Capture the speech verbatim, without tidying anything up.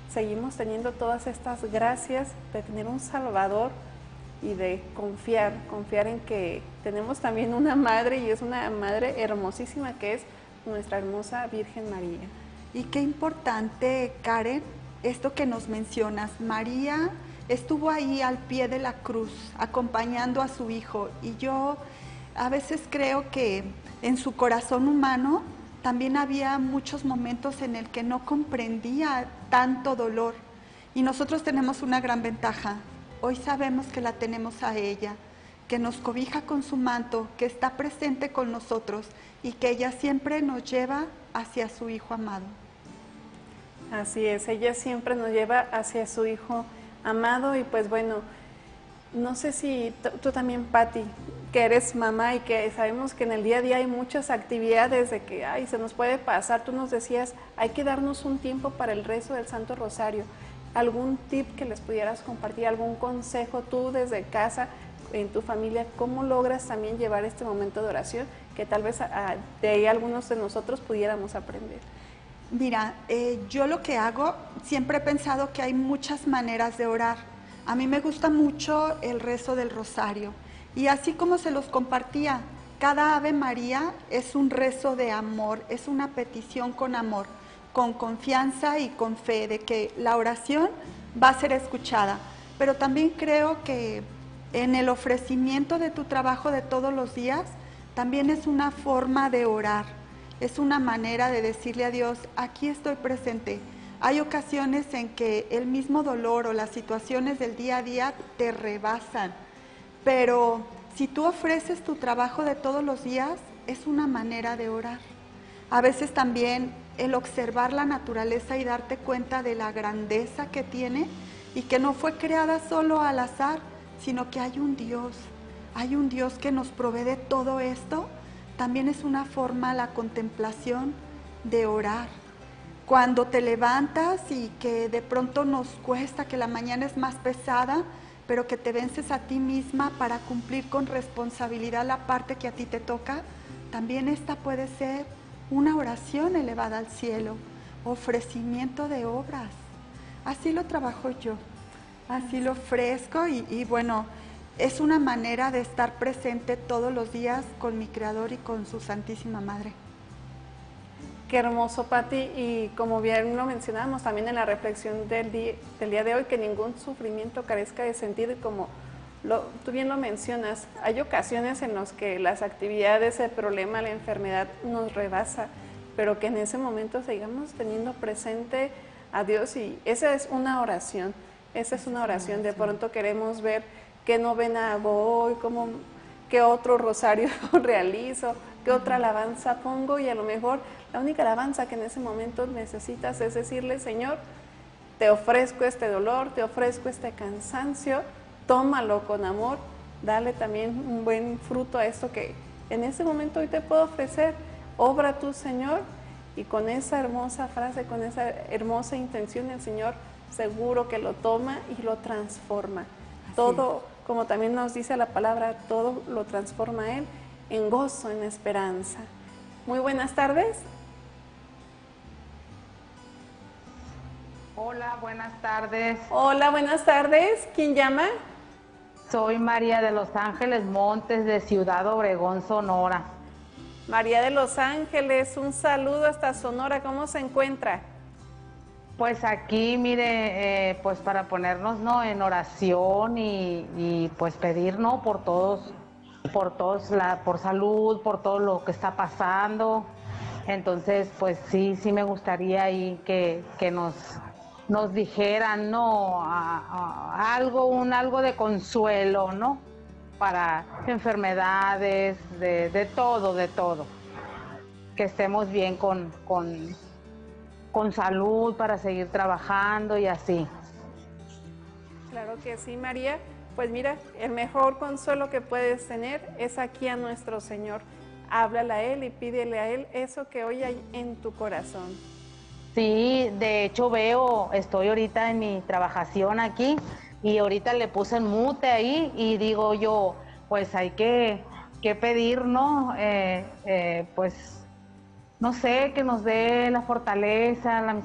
seguimos teniendo todas estas gracias de tener un Salvador y de confiar, confiar en que tenemos también una madre, y es una madre hermosísima, que es nuestra hermosa Virgen María. Y qué importante, Karen, esto que nos mencionas. María estuvo ahí al pie de la cruz, acompañando a su hijo, y yo a veces creo que en su corazón humano también había muchos momentos en el que no comprendía tanto dolor. Y nosotros tenemos una gran ventaja. Hoy sabemos que la tenemos a ella, que nos cobija con su manto, que está presente con nosotros y que ella siempre nos lleva hacia su Hijo amado. Así es, ella siempre nos lleva hacia su Hijo amado. Y pues bueno, no sé si tú también, Pati, que eres mamá y que sabemos que en el día a día hay muchas actividades de que ay, se nos puede pasar. Tú nos decías, hay que darnos un tiempo para el rezo del Santo Rosario. ¿Algún tip que les pudieras compartir, algún consejo tú desde casa, en tu familia, cómo logras también llevar este momento de oración que tal vez a, de ahí algunos de nosotros pudiéramos aprender? Mira, eh, yo lo que hago, siempre he pensado que hay muchas maneras de orar. A mí me gusta mucho el rezo del rosario. Y así como se los compartía, cada Ave María es un rezo de amor, es una petición con amor, con confianza y con fe de que la oración va a ser escuchada. Pero también creo que en el ofrecimiento de tu trabajo de todos los días, también es una forma de orar. Es una manera de decirle a Dios, aquí estoy presente. Hay ocasiones en que el mismo dolor o las situaciones del día a día te rebasan, pero si tú ofreces tu trabajo de todos los días, es una manera de orar. A veces también el observar la naturaleza y darte cuenta de la grandeza que tiene y que no fue creada solo al azar, sino que hay un Dios, hay un Dios que nos provee de todo esto. También es una forma, la contemplación, de orar. Cuando te levantas y que de pronto nos cuesta, que la mañana es más pesada, pero que te vences a ti misma para cumplir con responsabilidad la parte que a ti te toca, también esta puede ser una oración elevada al cielo, ofrecimiento de obras. Así lo trabajo yo, así lo ofrezco y, y bueno, es una manera de estar presente todos los días con mi Creador y con su Santísima Madre. Qué hermoso, Pati, y como bien lo mencionábamos también en la reflexión del día, del día de hoy, que ningún sufrimiento carezca de sentido, y como lo, tú bien lo mencionas, hay ocasiones en las que las actividades, el problema, la enfermedad nos rebasa, pero que en ese momento sigamos teniendo presente a Dios, y esa es una oración, esa es una oración. De pronto queremos ver qué novena hago hoy, cómo, qué otro rosario realizo, qué otra alabanza pongo, y a lo mejor la única alabanza que en ese momento necesitas es decirle, Señor, te ofrezco este dolor, te ofrezco este cansancio, tómalo con amor, dale también un buen fruto a esto que en ese momento hoy te puedo ofrecer. Obra tú, Señor, y con esa hermosa frase, con esa hermosa intención, el Señor seguro que lo toma y lo transforma. Así todo, es. Como también nos dice la palabra, todo lo transforma Él en gozo, en esperanza. Muy buenas tardes. Hola, buenas tardes. Hola, buenas tardes. ¿Quién llama? Soy María de Los Ángeles Montes, de Ciudad Obregón, Sonora. María de Los Ángeles, un saludo hasta Sonora. ¿Cómo se encuentra? Pues aquí, mire, eh, pues para ponernos, ¿no?, en oración y, y pues pedir, ¿no?, por todos, por todos, la, por salud, por todo lo que está pasando. Entonces, pues sí, sí me gustaría ahí que, que nos, nos dijeran, ¿no?, a, a, algo, un algo de consuelo, ¿no?, para enfermedades, de, de todo, de todo. Que estemos bien con, con, con salud para seguir trabajando y así. Claro que sí, María. Pues mira, el mejor consuelo que puedes tener es aquí a nuestro Señor. Háblale a Él y pídele a Él eso que hoy hay en tu corazón. Sí, de hecho veo, estoy ahorita en mi trabajación aquí y ahorita le puse en mute ahí y digo yo, pues hay que, que pedir, ¿no? Eh, eh, pues no sé, que nos dé la fortaleza, la misericordia.